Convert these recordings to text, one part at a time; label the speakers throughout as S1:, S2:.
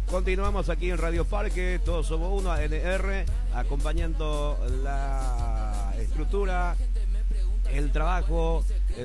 S1: Continuamos aquí en Radio Parque, todos somos uno, ANR, acompañando la estructura, el trabajo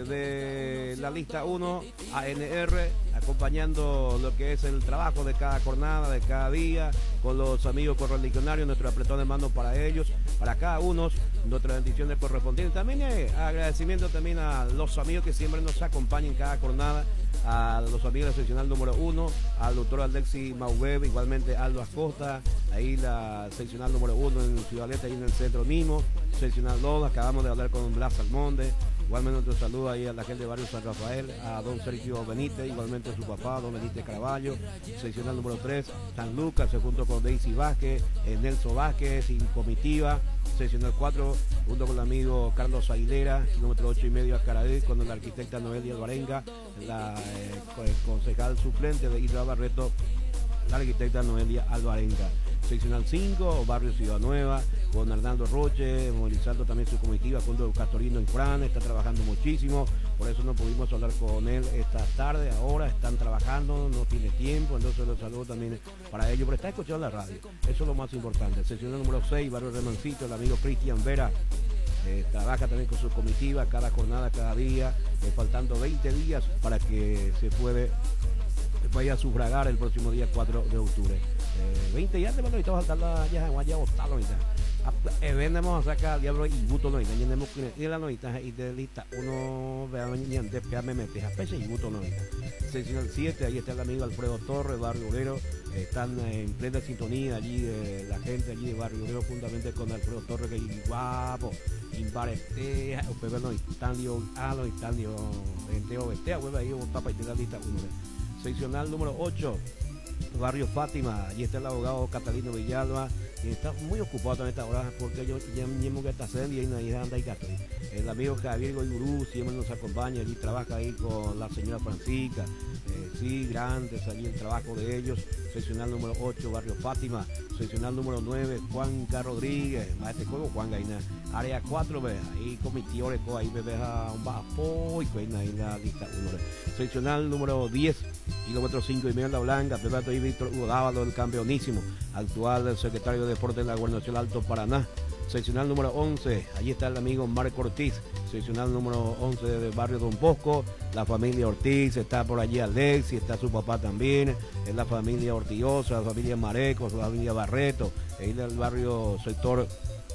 S1: de la lista 1, ANR, acompañando lo que es el trabajo de cada jornada, de cada día, con los amigos correligionarios, nuestro apretón de mano para ellos, para cada uno, nuestras bendiciones correspondientes. También agradecimiento también a los amigos que siempre nos acompañan en cada jornada, a los amigos del seccional número 1, al doctor Alexis Maubeb, igualmente Aldo Acosta, ahí la seccional número 1 en Ciudad Este, ahí en el centro mismo, seccional 2, acabamos de hablar con Blas Almonte, igualmente nuestro saludo ahí a la gente de Barrio San Rafael, a don Sergio Benítez, igualmente a su papá, don Benítez Caraballo, seccional número 3, San Lucas, junto con Daisy Vázquez, Nelson Vázquez y comitiva, seccional 4, junto con el amigo Carlos Aguilera, kilómetro 8,5 a Caraí, con la arquitecta Noelia Alvarenga, la concejal suplente de Isla Barreto, la arquitecta Noelia Alvarenga. Seccional 5, Barrio Ciudad Nueva, con Arnaldo Roche, movilizando también su comitiva junto con Castorino y Fran, está trabajando muchísimo, por eso no pudimos hablar con él esta tarde, ahora están trabajando, no tiene tiempo, entonces los saludo también para ellos, pero está escuchando la radio, eso es lo más importante. Seccional número 6, Barrio Remancito, el amigo Cristian Vera, trabaja también con su comitiva, cada jornada, cada día, faltando 20 días para que se vaya a sufragar el próximo día 4 de octubre. 20 días de cuando estamos saltando ya vaya a votar ahorita. Vendemos acá diablo y buto no y tenemos que la noita y de lista uno vea mañana de que me mete a pese y buto no. Sección 7, ahí está el amigo Alfredo Torres, Barrio Obrero, están en plena sintonía allí la gente allí de Barrio Obrero juntamente con Alfredo Torres que es guapo, imbarete, pero no están dio alo están dio enteo bestea, vuelve ahí un tapa y te la lista 1. Seccional número 8, Barrio Fátima, allí está el abogado Catalino Villalba, y está muy ocupado en esta hora porque yo ya mismo que está haciendo y ahí anda y gato. El amigo Javier Goigurú siempre nos acompaña, allí trabaja ahí con la señora Francisca, sí, grandes allí el trabajo de ellos. Seccional número 8, Barrio Fátima, seccional número 9, Juan K. Rodríguez, maestro juego Juan Gaina, área 4, ve, ahí con mis tíos, ahí bebé a un bajo y ahí la lista 1. Seccional número 10, kilómetro 5,5 La Blanca, Pepe y Víctor Hugo Dávalo, el campeonísimo, actual secretario de Deportes de la Gobernación Alto Paraná. Seccional número 11, allí está el amigo Marco Ortiz, seccional número 11 del barrio Don Bosco, la familia Ortiz, está por allí Alexi, está su papá también, es la familia Ortillosa, la familia Marecos, la familia Barreto, ahí del barrio sector,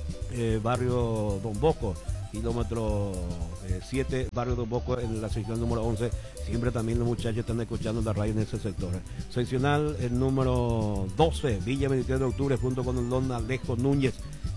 S1: barrio Don Bosco, kilómetro 7, barrio Don Bosco, en la sección número 11, siempre también los muchachos están escuchando la radio en ese sector. Seccional el número 12, Villa 23 de Octubre, junto con el don Alejo Núñez,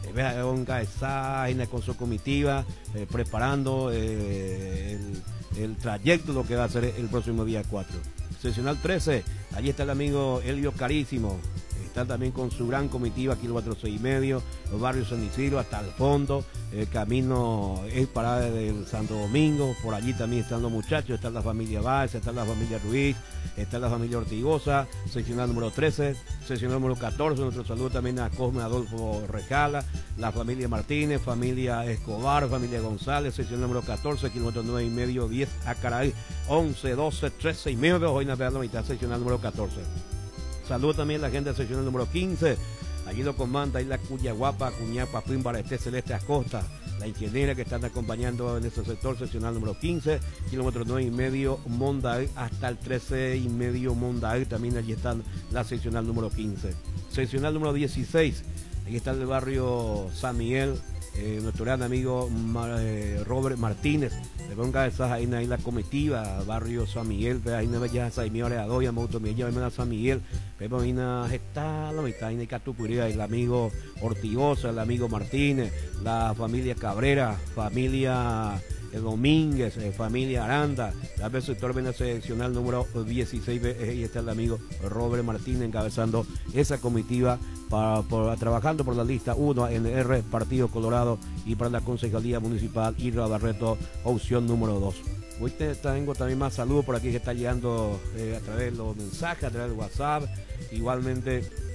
S1: con su comitiva, preparando el trayecto, lo que va a ser el próximo día 4. Seccional 13, allí está el amigo Elio Carísimo, está también con su gran comitiva, kilómetro 6,5, los barrios San Isidro hasta el fondo, el camino es parada del Santo Domingo, por allí también están los muchachos, está la familia Báez, está la familia Ruiz, está la familia Ortigosa, seccional número 13, seccional número 14, nuestro saludo también a Cosme Adolfo Recala, la familia Martínez, familia Escobar, familia González, seccional número 14, kilómetro 9,5, 10 a Caraí, 11, 12, 13 y medio, hoy nos vean la mitad, seccional número 14. Saludos también a la gente de seccional número 15, allí lo comanda ahí la Cuya Guapa, Cuñá Papín, Barete Celeste Acosta, la ingeniera que están acompañando en este sector, seccional número 15, kilómetro 9,5, Monday hasta el 13,5 Monday, también allí están la seccional número 15. Seccional número 16, ahí está el barrio San Miguel, nuestro gran amigo Robert Martínez, de ponga esas ahí en la comitiva, barrio San Miguel, ahí no me ya Saimio Adoya, Mauto Milla, San Miguel, pero ahí está la mitad, ahí Catupuría, el amigo Ortigosa, el amigo Martínez, la familia Cabrera, familia Domínguez, familia Aranda, la sector seccional número 16, ahí está el amigo Robert Martínez encabezando esa comitiva trabajando por la lista 1 ANR, Partido Colorado, y para la Concejalía Municipal Isla Barreto, opción número 2. Hoy tengo también más saludos por aquí que está llegando a través de los mensajes, a través del WhatsApp, igualmente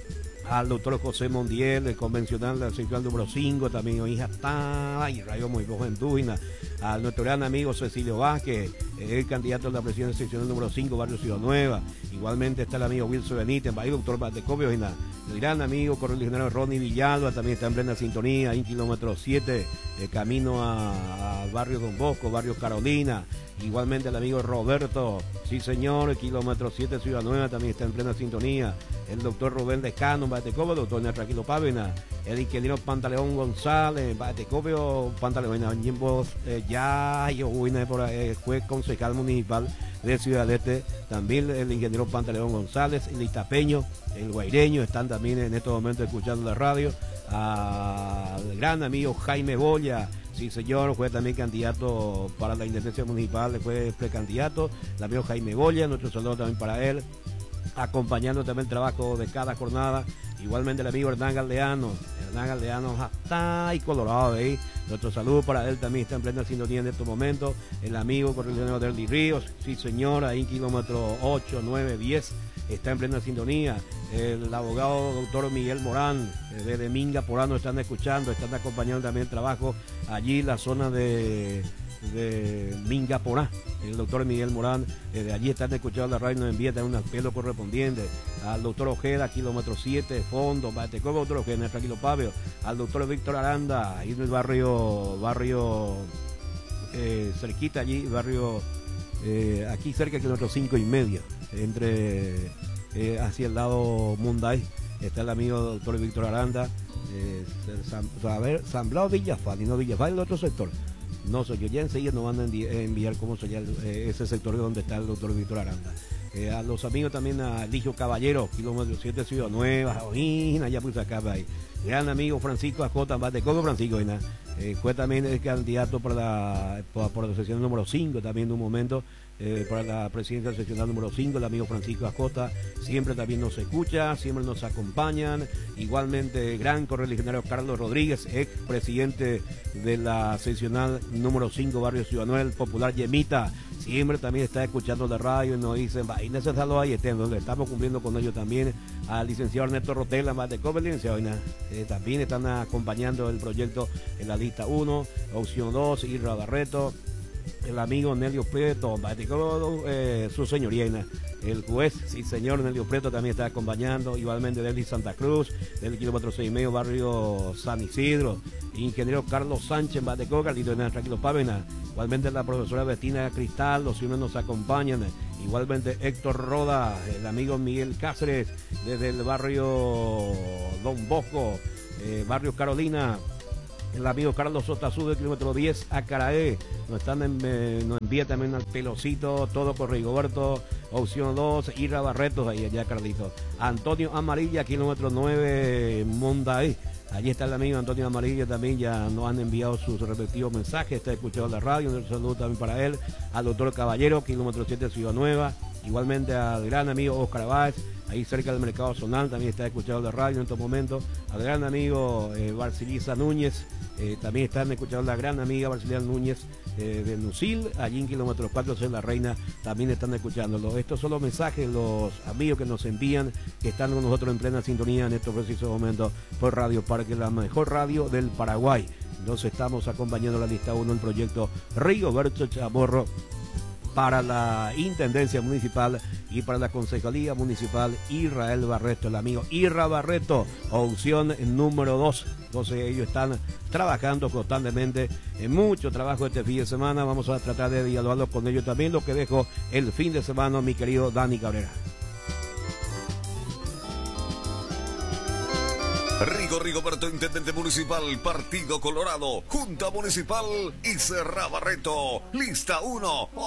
S1: al doctor José Mondiel, el convencional del seccional número 5, también hija está, y Rayo muy Endúgina, al nuestro gran amigo Cecilio Vázquez, el candidato a la presidencia seccional número 5, Barrio Ciudad Nueva. Igualmente está el amigo Wilson Benítez, el doctor Batecopio, el gran amigo correligionario Ronnie Villalba, también está en plena sintonía, en kilómetro 7, camino a Barrio Don Bosco, Barrio Carolina. Igualmente el amigo Roberto, sí señor, kilómetro 7 Ciudad Nueva, también está en plena sintonía. El doctor Rubén Descano, Batecopio, doctor Tranquilo Pávena, el ingeniero Pantaleón González, Batecopio, Pantaleón, ya yo fue concejal municipal de Ciudad Este, también el ingeniero Pantaleón González, el itapeño, el guaireño, están también en estos momentos escuchando la radio. Al gran amigo Jaime Boya, sí señor, fue también candidato para la intendencia municipal, fue precandidato, el amigo Jaime Boya, nuestro saludo también para él, acompañando también el trabajo de cada jornada. Igualmente el amigo Hernán Galdeano está y Colorado ahí. Nuestro saludo para él, también está en plena sintonía en estos momentos. El amigo correligionario Derli Ríos, sí señor, ahí en kilómetro 8, 9, 10, está en plena sintonía. El abogado doctor Miguel Morán, desde Minga Porano, están escuchando, están acompañando también el trabajo allí en la zona de Minga Porá. El doctor Miguel Morán, de allí están escuchando la radio, nos envía también un apelo correspondiente. Al doctor Ojeda, kilómetro 7, Fondo, Batecopio, doctor Ojeda, Tranquilo Pavio. Al doctor Víctor Aranda, ahí en el barrio cerquita allí, barrio aquí cerca de kilómetro 5,5, entre hacia el lado Munday, está el amigo doctor Víctor Aranda, San Blas Villafal, y no Villafal, el otro sector. No sé, yo ya enseguida nos van a enviar cómo sería ese sector donde está el doctor Víctor Aranda. A los amigos también, a Ligio Caballero, kilómetro 7 Ciudad Nueva, Jaojina, ya pues acá ahí. Gran amigo Francisco Acota, Batecopio Francisco, fue también el candidato por la sección número 5, también en un momento, para la presidencia seccional número 5, el amigo Francisco Acota, siempre también nos escucha, siempre nos acompañan. Igualmente, gran correligionario Carlos Rodríguez, ex presidente de la seccional número 5, Barrio Ciudad Nueva, el popular Yemita, siempre también está escuchando la radio y nos dicen, Inés Saló ahí donde estamos cumpliendo con ellos también. Al licenciado Ernesto Rotela, Batecopio, licenciado, también están acompañando el proyecto en la lista 1, opción 2, Irra Barreto, el amigo Nelio Prieto, su señoría, el juez, sí señor, Nelio Prieto también está acompañando, igualmente Deli Santa Cruz, del kilómetro 6,5, barrio San Isidro, ingeniero Carlos Sánchez, Batecopio, Carlito Tranquilo Pávena, igualmente la profesora Bettina Cristal, los ciudadanos nos acompañan, igualmente Héctor Roda, el amigo Miguel Cáceres, desde el barrio Don Bosco, barrio Carolina, el amigo Carlos Sotazú del kilómetro 10 a Caraé, nos envía también al Pelocito, todo por Rigoberto, opción 2, Irra Barretos, ahí allá Carlito. Antonio Amarilla, kilómetro 9, Monday, allí está el amigo Antonio Amarilla, también ya nos han enviado sus respectivos mensajes, está escuchando la radio, un saludo también para él. Al doctor Caballero, kilómetro 7 Ciudad Nueva, igualmente al gran amigo Oscar Báez, ahí cerca del Mercado Zonal, también está escuchando la radio en estos momentos. Al gran amigo Barcilisa Núñez, también están escuchando la gran amiga Barcilisa Núñez de Nusil, allí en kilómetro 4 en La Reina, también están escuchándolo. Estos son los mensajes, los amigos que nos envían, que están con nosotros en plena sintonía en estos precisos momentos por Radio Parque, la mejor radio del Paraguay. Entonces estamos acompañando la lista 1, el proyecto Rigoberto Chamorro, para la Intendencia Municipal y para la Concejalía Municipal Israel Barreto, el amigo Irra Barreto, opción número 2. Entonces ellos están trabajando constantemente, en mucho trabajo este fin de semana. Vamos a tratar de dialogarlo con ellos también, lo que dejó el fin de semana mi querido Dani Cabrera.
S2: Rigoberto, intendente municipal, Partido Colorado, Junta Municipal y Serra Barreto, lista 1.